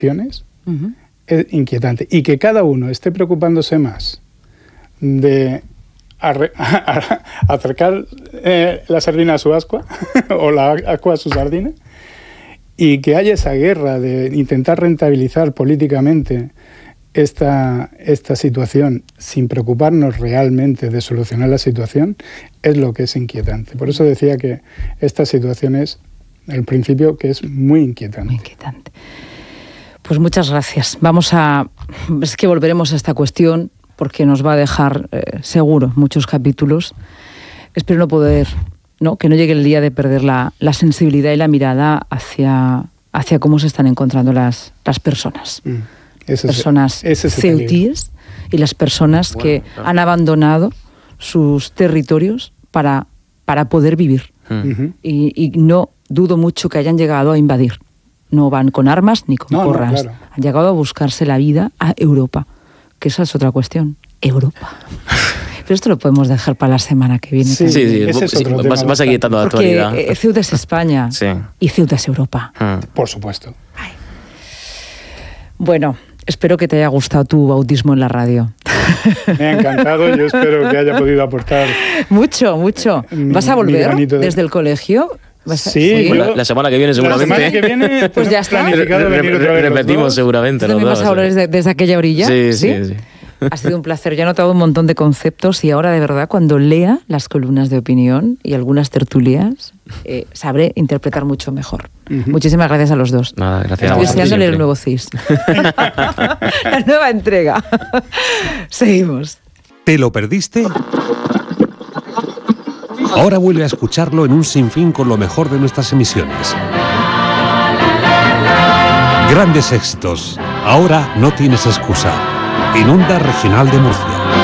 es inquietante. Y que cada uno esté preocupándose más de acercar la sardina a su ascua o la ascua a su sardina, y que haya esa guerra de intentar rentabilizar políticamente esta situación sin preocuparnos realmente de solucionar la situación, es lo que es inquietante. Por eso decía que esta situación es, al principio, que es muy inquietante. Muy inquietante. Pues muchas gracias. Es que volveremos a esta cuestión porque nos va a dejar seguro muchos capítulos. Espero que no llegue el día de perder la sensibilidad y la mirada hacia cómo se están encontrando las personas. Personas ceutíes y las personas que han abandonado sus territorios para poder vivir. Y no dudo mucho que hayan llegado a invadir. No van con armas ni con porras. No, claro. Han llegado a buscarse la vida a Europa, que esa es otra cuestión. Europa. Pero esto lo podemos dejar para la semana que viene. Sí, ese es otro tema. Vas aquí quitando la actualidad. Porque Ceuta es España y Ceuta es Europa. Por supuesto. Ay. Bueno, espero que te haya gustado tu bautismo en la radio. Me ha encantado, yo espero que haya podido aportar mucho. ¿Vas a volver desde el colegio? Sí, la semana que viene seguramente. La semana que viene pues ya está. Repetimos seguramente. ¿También vas a hablar desde aquella orilla? Sí. Ha sido un placer. Ya he notado un montón de conceptos y ahora, de verdad, cuando lea las columnas de opinión y algunas tertulias, sabré interpretar mucho mejor. Muchísimas gracias a los dos. Nada, gracias. Estoy deseándole el nuevo CIS. La nueva entrega. Seguimos. ¿Te lo perdiste? Ahora vuelve a escucharlo en un sinfín con lo mejor de nuestras emisiones. Grandes éxitos. Ahora no tienes excusa. En Onda Regional de Murcia.